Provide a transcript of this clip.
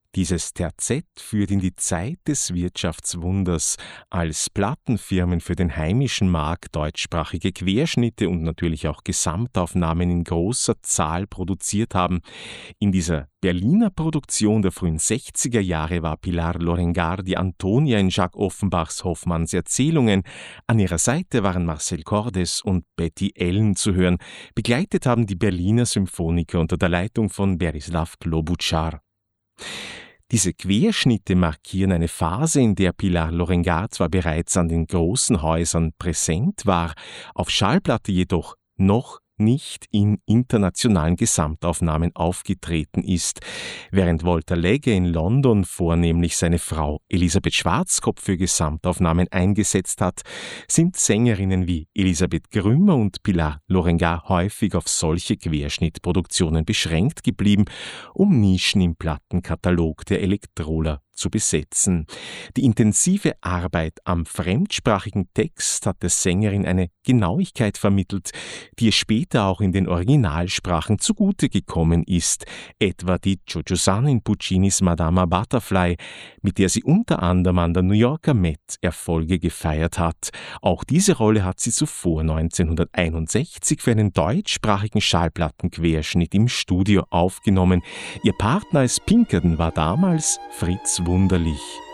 Dieses Terzett führt in die Zeit des Wirtschaftswunders, als Plattenfirmen für den heimischen Markt deutschsprachige Querschnitte und natürlich auch Gesamtaufnahmen in großer Zahl produziert haben. In dieser Berliner Produktion der frühen 60er Jahre war Pilar Lorengar die Antonia in Jacques Offenbachs Hoffmanns Erzählungen. An ihrer Seite waren Marcel Cordes und Betty Ellen zu hören. Begleitet haben die Berliner Symphoniker unter der Leitung von Berislav Klobuchar. Diese Querschnitte markieren eine Phase, in der Pilar Lorengar zwar bereits an den großen Häusern präsent war, auf Schallplatte jedoch noch nicht in internationalen Gesamtaufnahmen aufgetreten ist. Während Walter Legge in London vornehmlich seine Frau Elisabeth Schwarzkopf für Gesamtaufnahmen eingesetzt hat, sind Sängerinnen wie Elisabeth Grümmer und Pilar Lorengar häufig auf solche Querschnittproduktionen beschränkt geblieben, um Nischen im Plattenkatalog der Elektroler zu besetzen. Die intensive Arbeit am fremdsprachigen Text hat der Sängerin eine Genauigkeit vermittelt, die ihr später auch in den Originalsprachen zugute gekommen ist, etwa die Jojo-san in Puccinis Madama Butterfly, mit der sie unter anderem an der New Yorker Met Erfolge gefeiert hat. Auch diese Rolle hat sie zuvor 1961 für einen deutschsprachigen Schallplattenquerschnitt im Studio aufgenommen. Ihr Partner als Pinkerton war damals Fritz Wunderlich.